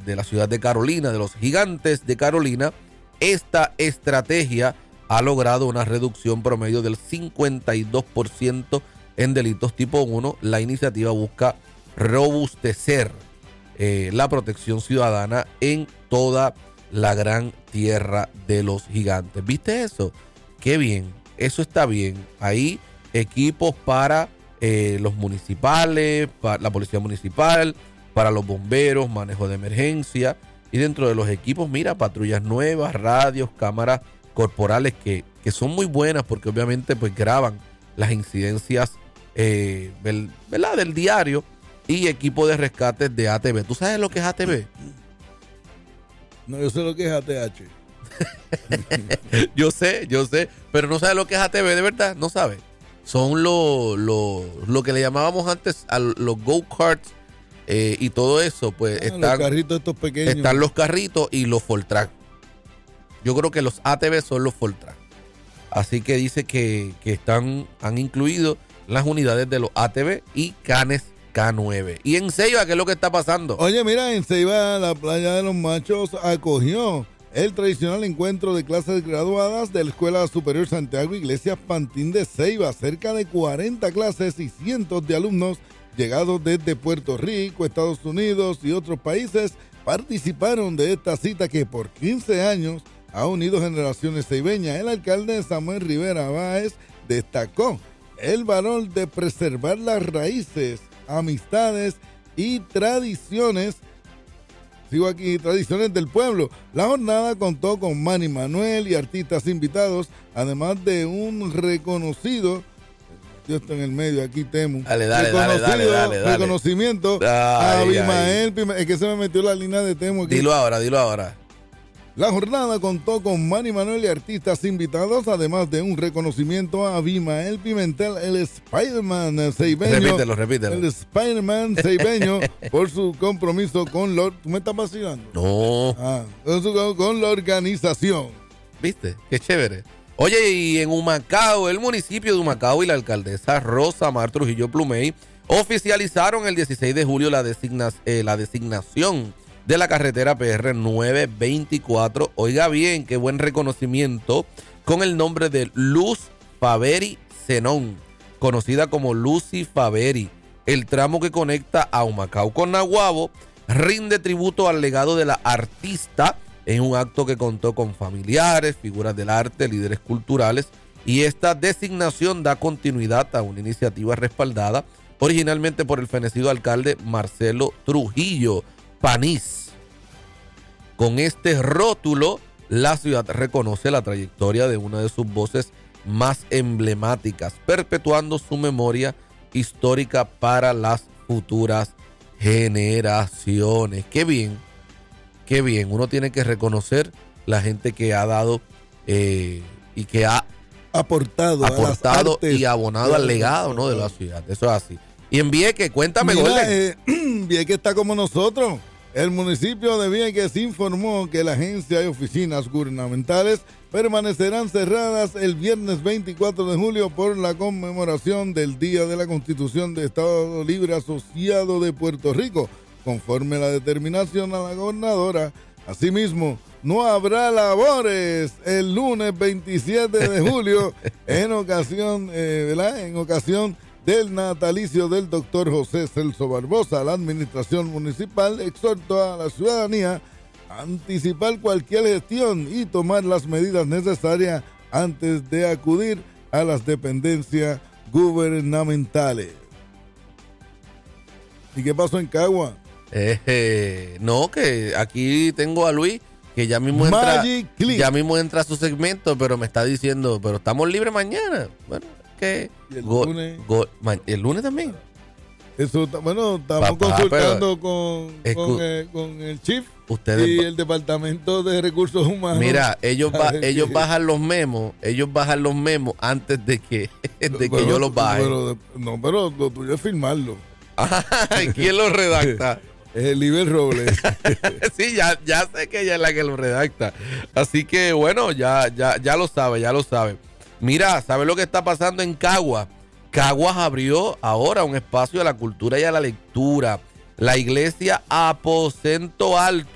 de la ciudad de Carolina, de los Gigantes de Carolina, esta estrategia ha logrado una reducción promedio del 52% en delitos tipo 1. La iniciativa busca robustecer la protección ciudadana en toda la gran tierra de los Gigantes. ¿Viste eso? Qué bien, eso está bien. Ahí equipos para los municipales, para la policía municipal, para los bomberos, manejo de emergencia. Y dentro de los equipos, mira, patrullas nuevas, radios, cámaras corporales que son muy buenas porque obviamente pues graban las incidencias ¿verdad? Del diario, y equipo de rescates de ATV. ¿Tú sabes lo que es ATV? No, yo sé lo que es ATH. yo sé, pero no sabes lo que es ATV, de verdad, no sabes. Son lo que le llamábamos antes a los go-karts y todo eso, pues están los carritos estos pequeños. Están los carritos y los Fortrack. Yo creo que los ATV son los Fortrack. Así que dice que han incluido las unidades de los ATV y Canes K9. ¿Y en Ceiba qué es lo que está pasando? Oye, mira, en Ceiba la Playa de los Machos acogió el tradicional encuentro de clases graduadas de la Escuela Superior Santiago Iglesias Pantín de Ceiba. Cerca de 40 clases y cientos de alumnos llegados desde Puerto Rico, Estados Unidos y otros países participaron de esta cita que por 15 años ha unido generaciones ceibeñas. El alcalde Samuel Rivera Báez destacó el valor de preservar las raíces, amistades y tradiciones. Sigo aquí, tradiciones del pueblo. La jornada contó con Manny Manuel y artistas invitados, además de un reconocido, yo estoy en el medio aquí, Temu. Dale. Reconocimiento a Abimael Pimentel. Es que se me metió la línea de Temu aquí. Dilo ahora. La jornada contó con Manny Manuel y artistas invitados, además de un reconocimiento a Abimael Pimentel, el Spider-Man ceibeño. Repítelo. El Spider-Man ceibeño por su compromiso con ¿Tú me estás vacilando? No. Con la organización. ¿Viste? Qué chévere. Oye, y en Humacao, el municipio de Humacao y la alcaldesa Rosa Mar Trujillo Plumey oficializaron el 16 de julio la designación de la carretera PR 924. Oiga bien, qué buen reconocimiento, con el nombre de Luz Faveri Zenón, conocida como Lucy Faveri. El tramo que conecta a Humacao con Naguabo rinde tributo al legado de la artista en un acto que contó con familiares, figuras del arte, líderes culturales, y esta designación da continuidad a una iniciativa respaldada originalmente por el fenecido alcalde Marcelo Trujillo Panís. Con este rótulo, la ciudad reconoce la trayectoria de una de sus voces más emblemáticas, perpetuando su memoria histórica para las futuras generaciones. Qué bien. Uno tiene que reconocer la gente que ha dado y que ha aportado y abonado al legado, ¿no?, de la ciudad. Eso es así. Y en Vieques, cuéntame, Golden. Vieques está como nosotros. El municipio de Vieques informó que la agencia y oficinas gubernamentales permanecerán cerradas el viernes 24 de julio por la conmemoración del Día de la Constitución de Estado Libre Asociado de Puerto Rico, conforme a la determinación a la gobernadora. Asimismo, no habrá labores el lunes 27 de julio en ocasión del natalicio del doctor José Celso Barbosa. La administración municipal exhortó a la ciudadanía a anticipar cualquier gestión y tomar las medidas necesarias antes de acudir a las dependencias gubernamentales. ¿Y qué pasó en Cagua? No, que aquí tengo a Luis, que ya mismo entra a su segmento, pero me está diciendo, pero estamos libres mañana. Bueno, que el lunes también. Eso, bueno, estamos consultando con el chief y el departamento de recursos humanos. Mira, ellos bajan los memos, antes de que yo los baje. Pero lo tuyo es firmarlo. ¿Quién lo redacta? Es el Iber Robles. Sí, ya sé que ella es la que lo redacta. Así que bueno, ya lo sabe. Mira, ¿sabes lo que está pasando en Caguas? Caguas abrió ahora un espacio a la cultura y a la lectura. La iglesia Aposento Alto